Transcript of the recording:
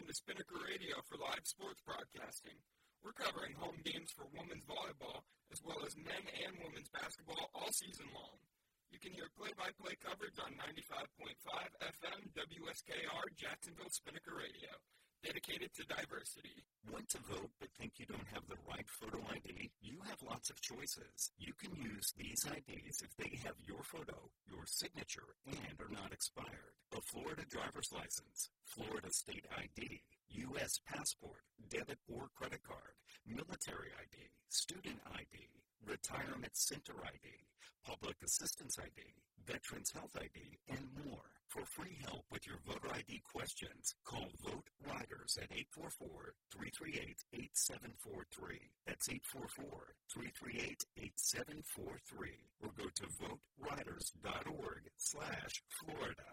listen to Spinnaker Radio for live sports broadcasting. We're covering home games for women's volleyball as well as men and women's basketball all season long. You can hear play-by-play coverage on 95.5 FM WSKR Jacksonville Spinnaker Radio, dedicated to diversity. Want to vote but think you don't have the right photo ID? You have lots of choices. You can use these IDs if they have your photo, your signature, and are not expired. A Florida driver's license, Florida state ID, U.S. passport, debit or credit card, military ID, student ID, retirement center ID, public assistance ID, Veterans Health ID, and more. For free help with your voter ID questions, call Vote Riders at 844-338-8743. That's 844-338-8743. Or go to voteriders.org/Florida.